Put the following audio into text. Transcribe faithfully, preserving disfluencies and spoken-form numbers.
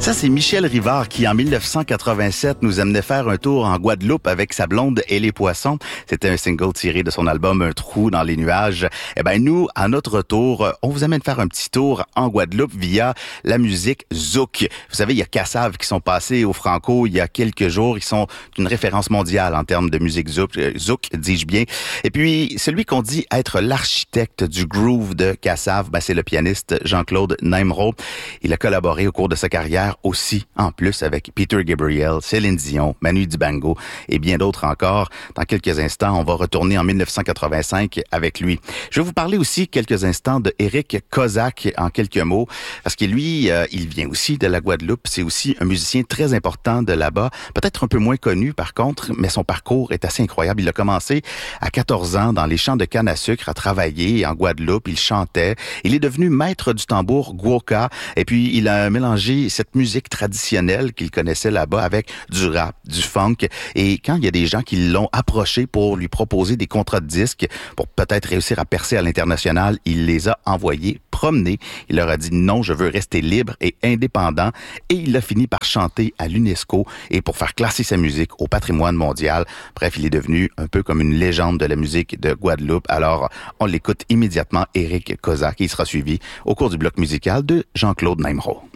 Ça, c'est Michel Rivard qui, en dix-neuf cent quatre-vingt-sept, nous amenait faire un tour en Guadeloupe avec sa blonde et les poissons. C'était un single tiré de son album Un trou dans les nuages. Eh ben, nous, à notre tour, on vous amène faire un petit tour en Guadeloupe via la musique zouk. Vous savez, il y a Kassav qui sont passés au Franco il y a quelques jours. Ils sont une référence mondiale en termes de musique zouk, zouk dis-je bien. Et puis, celui qu'on dit être l'architecte du groove de Kassav, ben, c'est le pianiste Jean-Claude Naimro. Il a collaboré au cours de sa carrière aussi, en plus, avec Peter Gabriel, Céline Dion, Manu Dibango et bien d'autres encore. Dans quelques instants, on va retourner en dix-neuf cent quatre-vingt-cinq avec lui. Je vais vous parler aussi quelques instants de Éric Kozak en quelques mots, parce que lui, euh, il vient aussi de la Guadeloupe. C'est aussi un musicien très important de là-bas, peut-être un peu moins connu par contre, mais son parcours est assez incroyable. Il a commencé à quatorze ans dans les champs de canne à sucre à travailler en Guadeloupe. Il chantait. Il est devenu maître du tambour Gwoka et puis il a mélangé cette musique traditionnelle qu'il connaissait là-bas avec du rap, du funk. Et quand il y a des gens qui l'ont approché pour lui proposer des contrats de disques pour peut-être réussir à percer à l'international, il les a envoyés promener. Il leur a dit non, je veux rester libre et indépendant. Et il a fini par chanter à l'UNESCO et pour faire classer sa musique au patrimoine mondial. Bref, il est devenu un peu comme une légende de la musique de Guadeloupe. Alors, on l'écoute immédiatement, Éric Kozak. Il sera suivi au cours du bloc musical de Jean-Claude Naimro.